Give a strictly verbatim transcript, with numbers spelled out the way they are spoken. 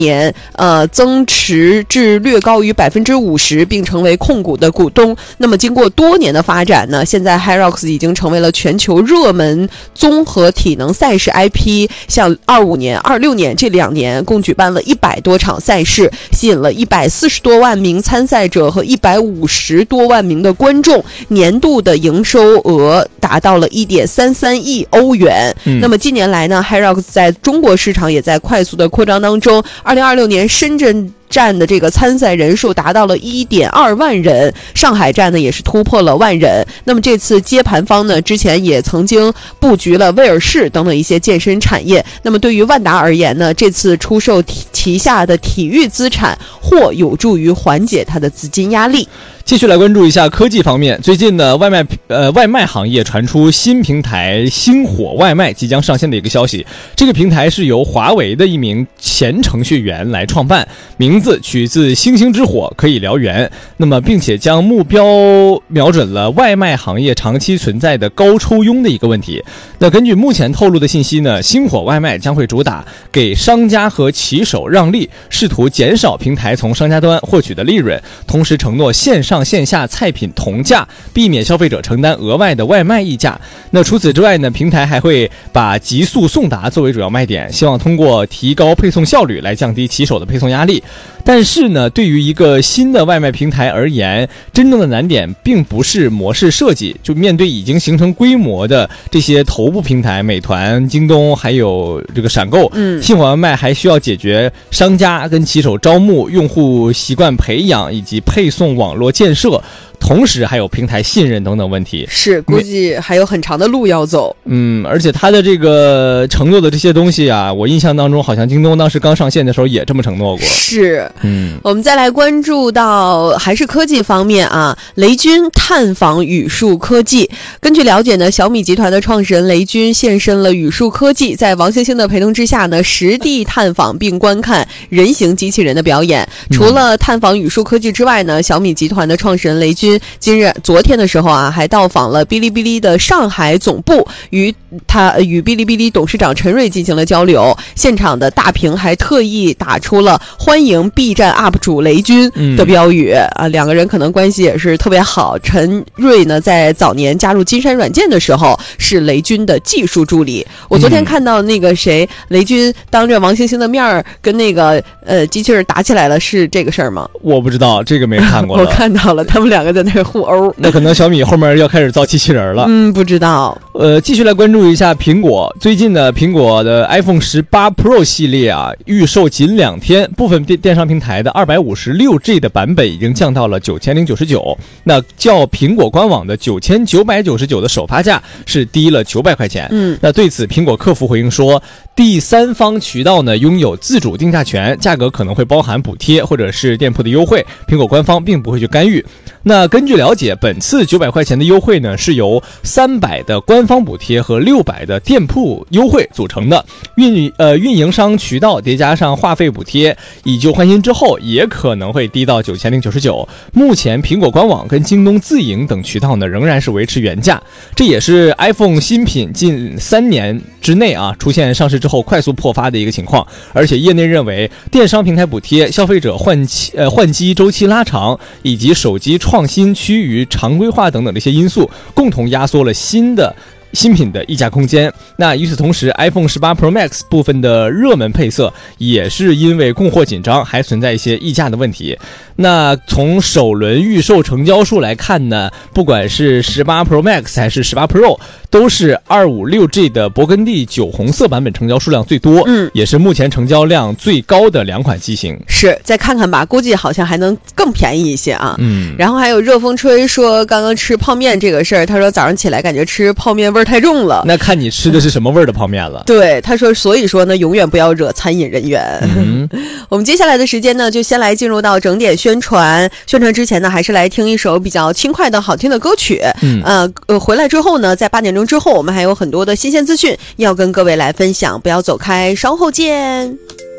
年呃增持至略高于百分之五十，并成为控股的股东。那么经过多年的发展呢，现在 HYROX 已经成为了全球热门综合体能赛事 I P。像二五年、二六年这两年共举办了一百多场赛事，吸引了一百四十多万名参赛者和一百五十多万名的观众，年度的营收额达到了一点三三亿欧元。嗯、那么近年来呢 ，HYROX 在中国市场也在快速的扩张当中。二零二六年深圳站的这个参赛人数达到了 一点二万人，上海站呢也是突破了万人。那么这次接盘方呢，之前也曾经布局了威尔士等等一些健身产业。那么对于万达而言呢，这次出售旗下的体育资产或有助于缓解它的资金压力。 继续来关注一下科技方面，最近呢，外卖呃外卖行业传出新平台星火外卖即将上线的一个消息。这个平台是由华为的一名前程序员来创办，名字取自星星之火，可以燎原。那么，并且将目标瞄准了外卖行业长期存在的高抽佣的一个问题。那根据目前透露的信息呢，星火外卖将会主打给商家和骑手让利，试图减少平台从商家端获取的利润，同时承诺线上线下菜品同价，避免消费者承担额外的外卖溢价。那除此之外呢，平台还会把极速送达作为主要卖点，希望通过提高配送效率来降低骑手的配送压力。但是呢，对于一个新的外卖平台而言，真正的难点并不是模式设计，就面对已经形成规模的这些头部平台，美团、京东还有这个闪购，嗯，星火外卖还需要解决商家跟骑手招募、用户习惯培养以及配送网络建设，同时还有平台信任等等问题， 是估计还有很长的路要走。 嗯，而且他的这个承诺的这些东西啊，我印象当中好像京东当时刚上线的时候也这么承诺过。 是， 嗯， 我们再来关注到还是科技方面啊，雷军探访语数科技。根据了解呢，小米集团的创始人雷军现身了语数科技，在王星星的陪同之下呢，实地探访并观看人形机器人的表演。除了探访语数科技之外呢，小米集团的创始人雷军今日昨天的时候啊，还到访了哔哩哔哩的上海总部，与他与哔哩哔哩董事长陈瑞进行了交流。现场的大屏还特意打出了欢迎 B 站 U P 主雷军的标语、嗯、啊，两个人可能关系也是特别好。陈瑞呢，在早年加入金山软件的时候是雷军的技术助理。我昨天看到那个谁，雷军当着王星星的面儿跟那个呃机器人打起来了，是这个事儿吗？ 我不知道，这个没看过了。 我看到了，他们两个在那儿互殴。 那可能小米后面要开始造机器人了。 嗯，不知道。 呃，继续来关注一下苹果。最近呢，苹果的 iPhone 十八 Pro 系列啊，预售仅两天，部分电电商平台的 二百五十六 G 的版本已经降到了九千零九十九，那较苹果官网的九千九百九十九的首发价是低了九百块钱。嗯，那对此苹果客服回应说，第三方渠道呢拥有自主定价权，价格可能会包含补贴或者是店铺的优惠，苹果官方并不会去干预。那根据了解，本次九百块钱的优惠呢，是由三百的官方补贴和六百的店铺优惠组成的。运呃运营商渠道叠加上话费补贴，以旧换新之后，也可能会低到九千零九十九。目前苹果官网跟京东自营等渠道呢，仍然是维持原价。这也是 iPhone 新品近三年之内啊出现上市之后快速破发的一个情况。而且业内认为，电商平台补贴、消费者换期呃换机周期拉长，以及手机创新趋于常规化等等这些因素，共同压缩了新的新品的溢价空间。那与此同时 iPhone 十八 Pro Max 部分的热门配色也是因为供货紧张，还存在一些溢价的问题。那从首轮预售成交数来看呢，不管是十八 Pro Max 还是十八 Pro， 都是 二五六 G 的勃艮第酒红色版本成交数量最多，嗯，也是目前成交量最高的两款机型。 是，再看看吧，估计好像还能更便宜一些啊。 嗯， 然后还有热风吹说刚刚吃泡面这个事儿，他说早上起来感觉吃泡面味儿太重了。 那看你吃的是什么味儿的泡面了。 对，他说所以说呢，永远不要惹餐饮人员。嗯、我们接下来的时间呢，就先来进入到整点宣传。宣传之前呢，还是来听一首比较轻快的好听的歌曲。嗯，呃，呃回来之后呢，在八点钟之后，我们还有很多的新鲜资讯要跟各位来分享，不要走开，稍后见。